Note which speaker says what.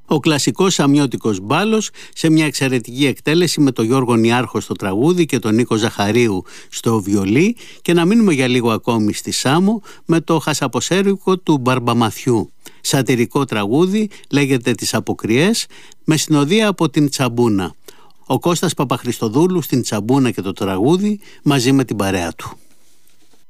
Speaker 1: Ο κλασικός Σαμιώτικος Μπάλος σε μια εξαιρετική εκτέλεση με τον Γιώργο Νιάρχο στο τραγούδι και τον Νίκο Ζαχαρίου στο βιολί, και να μείνουμε για λίγο ακόμη στη Σάμο με το χασαποσέρικο του Μπαρμπαμαθιού. Σατυρικό τραγούδι, λέγεται «Τις Αποκριές», με συνοδεία από την Τσαμπούνα. Ο Κώστας Παπαχριστοδούλου στην Τσαμπούνα και το τραγούδι μαζί με την παρέα του.